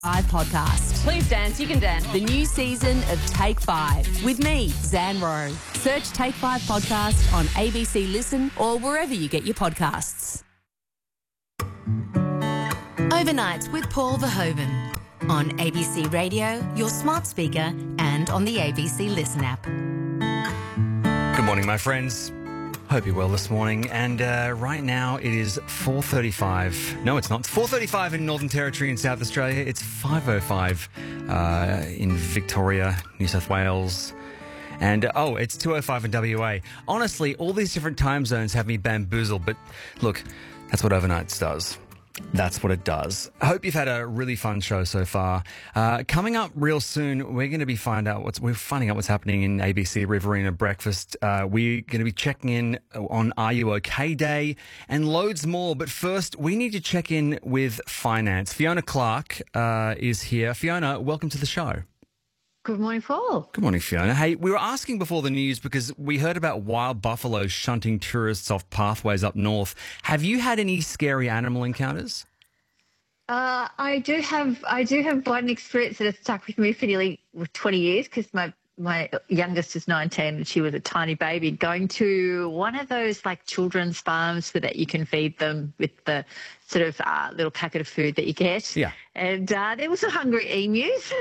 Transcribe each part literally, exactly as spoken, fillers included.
Five podcast. Please dance, you can dance. The new season of Take Five with me, Zan Rowe. Search Take Five podcast on A B C Listen or wherever you get your podcasts. Overnights with Paul Verhoeven on A B C Radio, your smart speaker, and on the A B C Listen app. Good morning, my friends. Hope you're well this morning. And uh, right now it is four thirty-five. No, it's not. It's four thirty-five in Northern Territory in South Australia. It's five oh five uh, in Victoria, New South Wales. And, uh, oh, it's two oh five in W A. Honestly, all these different time zones have me bamboozled. But look, that's what Overnights does. That's what it does. I hope you've had a really fun show so far. Uh, coming up real soon, we're going to be find out what's we're finding out what's happening in A B C Riverina Breakfast. Uh, we're going to be checking in on Are You OK Day and loads more. But first, we need to check in with finance. Fiona Clark uh, is here. Fiona, welcome to the show. Good morning, Paul. Good morning, Fiona. Hey, we were asking before the news because we heard about wild buffalo shunting tourists off pathways up north. Have you had any scary animal encounters? Uh, I do have I do have one experience that has stuck with me for nearly twenty years because my my youngest is nineteen and she was a tiny baby, going to one of those like children's farms so that you can feed them with the sort of uh, little packet of food that you get. Yeah. And uh, there was a hungry emus.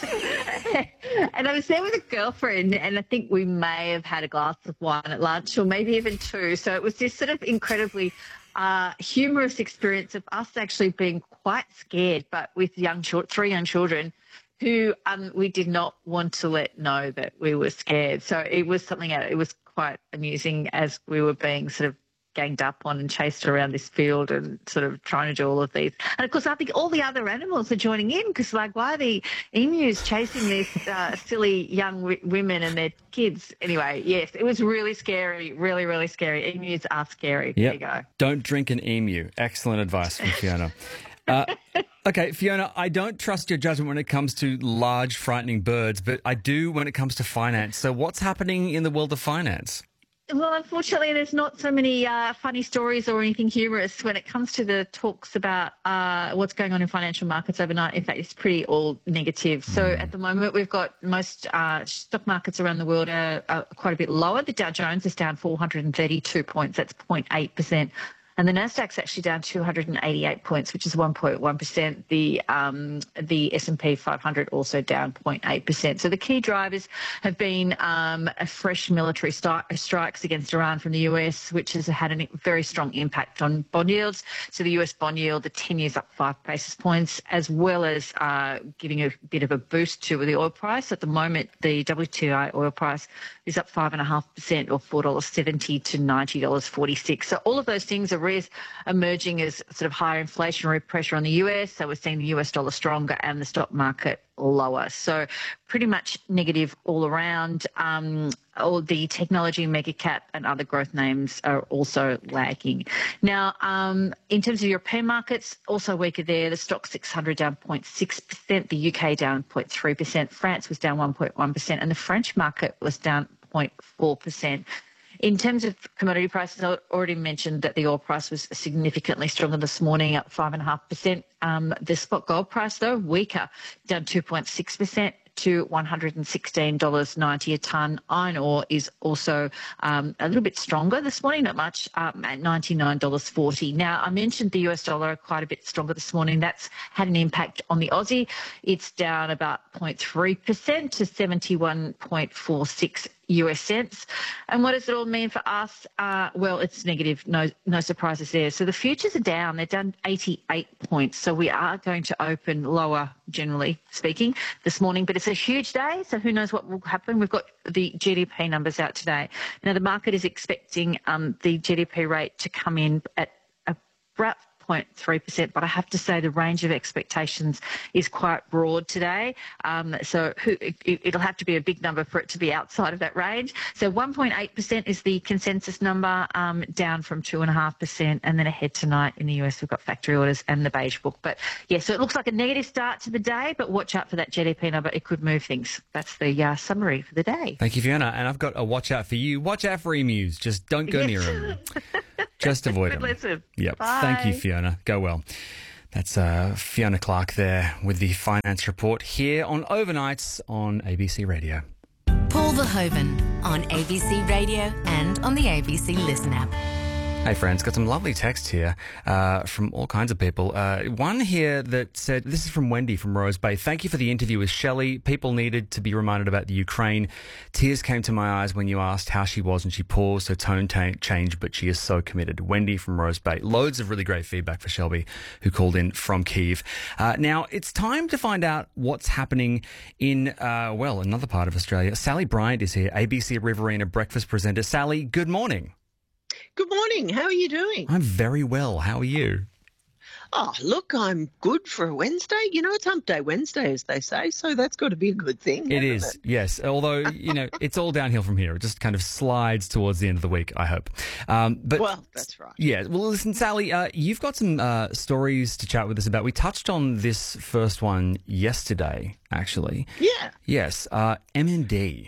And I was there with a girlfriend and I think we may have had a glass of wine at lunch or maybe even two. So it was this sort of incredibly uh, humorous experience of us actually being quite scared, but with young children, three young children, who um, we did not want to let know that we were scared. So it was something, it was quite amusing as we were being sort of ganged up on and chased around this field and sort of trying to do all of these. And, of course, I think all the other animals are joining in because, like, why are the emus chasing these uh, silly young w- women and their kids? Anyway, yes, it was really scary, really, really scary. Emus are scary. Yep. There you go. Don't drink an emu. Excellent advice from Fiona. Uh, okay, Fiona, I don't trust your judgment when it comes to large, frightening birds, but I do when it comes to finance. So what's happening in the world of finance? Well, unfortunately, there's not so many uh, funny stories or anything humorous when it comes to the talks about uh, what's going on in financial markets overnight. In fact, it's pretty all negative. So at the moment, we've got most uh, stock markets around the world are, are quite a bit lower. The Dow Jones is down four hundred thirty-two points. That's zero point eight percent. And the Nasdaq's actually down two hundred eighty-eight points, which is one point one percent. The um, the S and P five hundred also down zero point eight percent. So the key drivers have been um, a fresh military stri- strikes against Iran from the U S, which has had a very strong impact on bond yields. So the U S bond yield, the ten years up five basis points, as well as uh, giving a bit of a boost to the oil price. At the moment, the W T I oil price is up five point five percent or four dollars seventy to ninety dollars forty-six. So all of those things are emerging as sort of higher inflationary pressure on the U S. So we're seeing the U S dollar stronger and the stock market lower. So pretty much negative all around. Um, all the technology, mega cap and other growth names are also lagging. Now, um, in terms of European markets, also weaker there. The stock six hundred down zero point six percent, the U K down zero point three percent, France was down one point one percent, and the French market was down zero point four percent. In terms of commodity prices, I already mentioned that the oil price was significantly stronger this morning, up five point five percent. Um, the spot gold price, though, weaker, down two point six percent to one hundred sixteen dollars ninety a tonne. Iron ore is also um, a little bit stronger this morning, not much, um, at ninety-nine dollars forty. Now, I mentioned the U S dollar quite a bit stronger this morning. That's had an impact on the Aussie. It's down about zero point three percent to seventy-one point four six U S cents. And what does it all mean for us? Uh, well, it's negative, no no surprises there. So the futures are down. They're down eighty-eight points. So we are going to open lower, generally speaking, this morning. But it's a huge day, so who knows what will happen. We've got the G D P numbers out today. Now, the market is expecting um, the G D P rate to come in at about zero point three percent, but I have to say the range of expectations is quite broad today. Um, so who, it, it'll have to be a big number for it to be outside of that range. So one point eight percent is the consensus number, um, down from two point five percent. And then ahead tonight in the U S, we've got factory orders and the beige book. But, yeah, so it looks like a negative start to the day, but watch out for that G D P number. It could move things. That's the uh, summary for the day. Thank you, Fiona. And I've got a watch out for you. Watch out for emus. Just don't go Yes. near them. Just avoid Good them. lesson. Yep. Bye. Thank you, Fiona. Go well. That's uh, Fiona Clark there with the Finance Report here on Overnights on A B C Radio. Paul Verhoeven on A B C Radio and on the A B C Listen app. Hey friends, got some lovely text here uh, from all kinds of people. Uh, one here that said, this is from Wendy from Rose Bay. Thank you for the interview with Shelley. People needed to be reminded about the Ukraine. Tears came to my eyes when you asked how she was and she paused. Her tone ta- changed, but she is so committed. Wendy from Rose Bay. Loads of really great feedback for Shelby, who called in from Kyiv. Uh, now, it's time to find out what's happening in, uh, well, another part of Australia. Sally Bryant is here, A B C Riverina breakfast presenter. Sally, good morning. Good morning. How are you doing? I'm very well. How are you? Oh, look, I'm good for a Wednesday. You know, it's Hump Day Wednesday, as they say, so that's got to be a good thing. It is, it? Yes. Although, you know, it's all downhill from here. It just kind of slides towards the end of the week, I hope. Um, but well, that's right. Yeah. Well, listen, Sally, uh, you've got some uh, stories to chat with us about. We touched on this first one yesterday, actually. Yeah. Yes. Uh, M N D.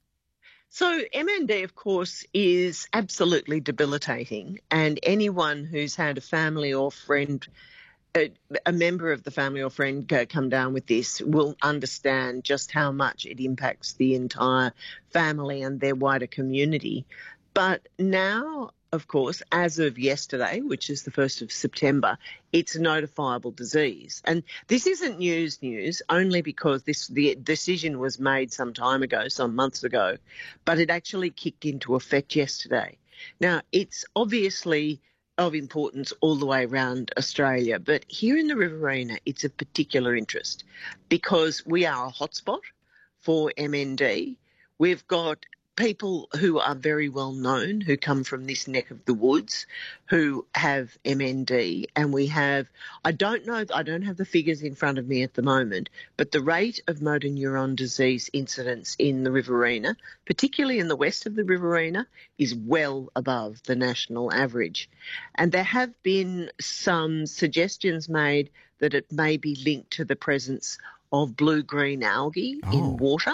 So M N D, of course, is absolutely debilitating, and anyone who's had a family or friend, a, a member of the family or friend go, come down with this will understand just how much it impacts the entire family and their wider community. But now, of course, as of yesterday, which is the first of September, it's a notifiable disease. And this isn't news news only because this the decision was made some time ago, some months ago, but it actually kicked into effect yesterday. Now, it's obviously of importance all the way around Australia, but here in the Riverina, it's of particular interest because we are a hotspot for M N D. We've got people who are very well known, who come from this neck of the woods, who have M N D, and we have, I don't know, I don't have the figures in front of me at the moment, but the rate of motor neuron disease incidence in the Riverina, particularly in the west of the Riverina, is well above the national average. And there have been some suggestions made that it may be linked to the presence of blue-green algae Oh. in water.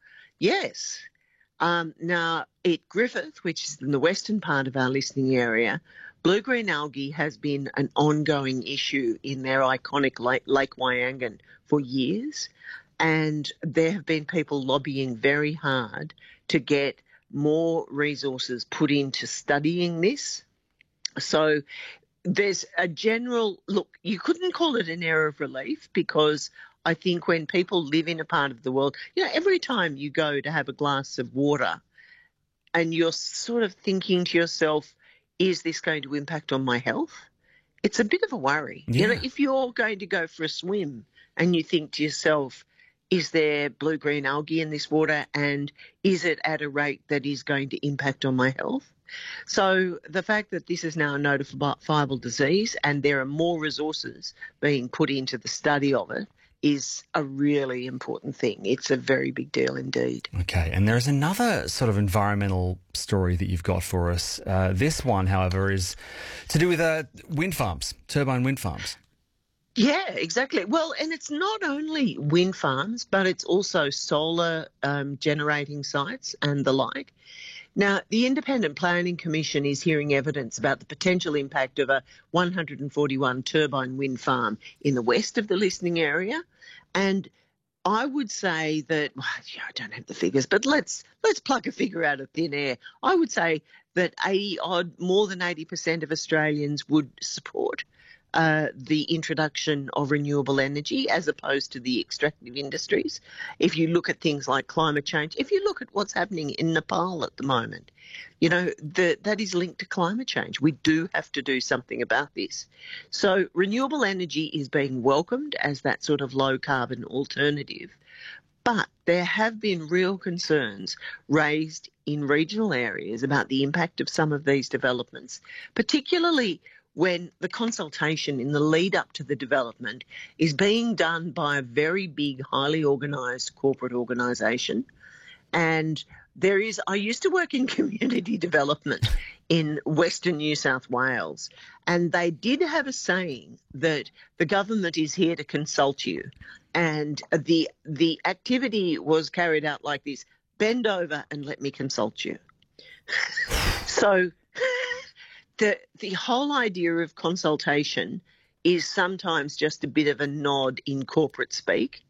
Yes. Um, now, at Griffith, which is in the western part of our listening area, blue-green algae has been an ongoing issue in their iconic Lake, Lake Wyangan for years, and there have been people lobbying very hard to get more resources put into studying this. So there's a general, look, you couldn't call it an air of relief because I think when people live in a part of the world, you know, every time you go to have a glass of water and you're sort of thinking to yourself, is this going to impact on my health? It's a bit of a worry. Yeah. You know, if you're going to go for a swim and you think to yourself, is there blue-green algae in this water and is it at a rate that is going to impact on my health? So the fact that this is now a notifiable disease and there are more resources being put into the study of it is a really important thing. It's a very big deal indeed. Okay, and there's another sort of environmental story that you've got for us. Uh, this one, however, is to do with uh, wind farms, turbine wind farms. Yeah, exactly. Well, and it's not only wind farms, but it's also solar um, generating sites and the like. Now, the Independent Planning Commission is hearing evidence about the potential impact of a one hundred forty-one turbine wind farm in the west of the listening area. And I would say that, well, yeah, I don't have the figures, but let's let's pluck a figure out of thin air. I would say that eighty odd, more than eighty percent of Australians would support Uh, the introduction of renewable energy as opposed to the extractive industries. If you look at things like climate change, if you look at what's happening in Nepal at the moment, you know, the, that is linked to climate change. We do have to do something about this. So renewable energy is being welcomed as that sort of low carbon alternative. But there have been real concerns raised in regional areas about the impact of some of these developments, particularly when the consultation in the lead up to the development is being done by a very big, highly organised corporate organisation. And there is, I used to work in community development in Western New South Wales, and they did have a saying that the government is here to consult you. And the the activity was carried out like this: bend over and let me consult you. So The the whole idea of consultation is sometimes just a bit of a nod in corporate speak